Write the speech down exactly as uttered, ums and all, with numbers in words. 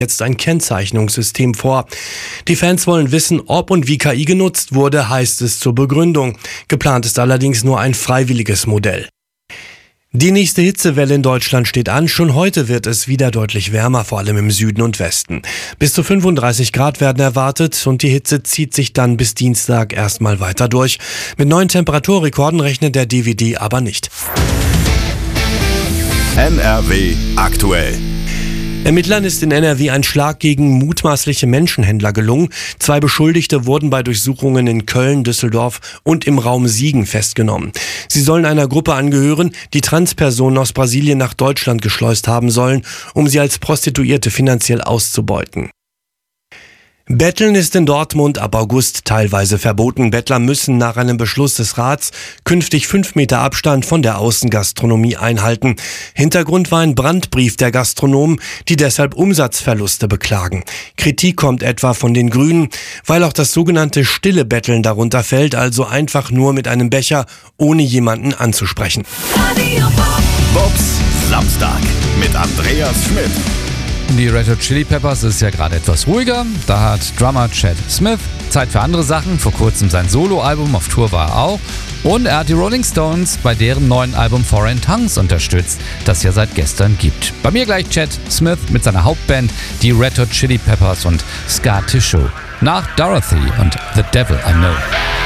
jetzt ein Kennzeichnungssystem vor. Die Fans wollen wissen, ob und wie K I genutzt wurde, heißt es zur Begründung. Geplant ist allerdings nur ein freiwilliges Modell. Die nächste Hitzewelle in Deutschland steht an. Schon heute wird es wieder deutlich wärmer, vor allem im Süden und Westen. Bis zu fünfunddreißig Grad werden erwartet und die Hitze zieht sich dann bis Dienstag erstmal weiter durch. Mit neuen Temperaturrekorden rechnet der D W D aber nicht. N R W aktuell. Ermittlern ist in N R W ein Schlag gegen mutmaßliche Menschenhändler gelungen. Zwei Beschuldigte wurden bei Durchsuchungen in Köln, Düsseldorf und im Raum Siegen festgenommen. Sie sollen einer Gruppe angehören, die Transpersonen aus Brasilien nach Deutschland geschleust haben sollen, um sie als Prostituierte finanziell auszubeuten. Betteln ist in Dortmund ab August teilweise verboten. Bettler müssen nach einem Beschluss des Rats künftig fünf Meter Abstand von der Außengastronomie einhalten. Hintergrund war ein Brandbrief der Gastronomen, die deshalb Umsatzverluste beklagen. Kritik kommt etwa von den Grünen, weil auch das sogenannte stille Betteln darunter fällt, also einfach nur mit einem Becher, ohne jemanden anzusprechen. Bobs Samstag mit Andreas Schmidt. Die Red Hot Chili Peppers ist ja gerade etwas ruhiger. Da hat Drummer Chad Smith Zeit für andere Sachen. Vor kurzem sein Soloalbum, auf Tour war er auch. Und er hat die Rolling Stones bei deren neuen Album Foreign Tongues unterstützt, das ja seit gestern gibt. Bei mir gleich Chad Smith mit seiner Hauptband, die Red Hot Chili Peppers und Scar Tissue. Nach Dorothy und The Devil I Know.